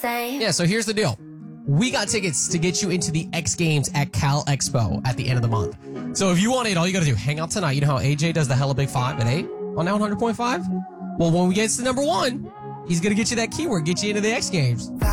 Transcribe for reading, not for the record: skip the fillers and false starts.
same. Yeah, so here's the deal. We got tickets to get you into the X Games at Cal Expo at the end of the month. So if you want it, all you got to do, hang out tonight. You know how AJ does the Hella Big 5 at 8 on that 100.5? Well, when we get to number 1, he's going to get you that keyword, get you into the X Games.